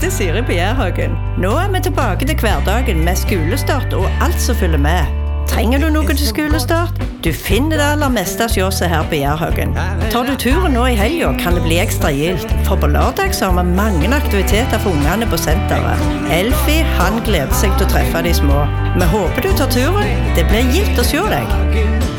heter Siri på Jærhaugen. Nå vi tilbake til hverdagen med skolestart og alt som følger med. Trenger du noe til skolestart? Du finner det aller meste hos oss her på Jærhaugen. Tar du turen nå i helgen, kan det bli ekstra gildt. For på lørdag så har vi mange aktiviteter for ungene på senteret. Elfie, han gleder seg til å treffe de små. Vi håper du tar turen. Det blir gildt å se deg.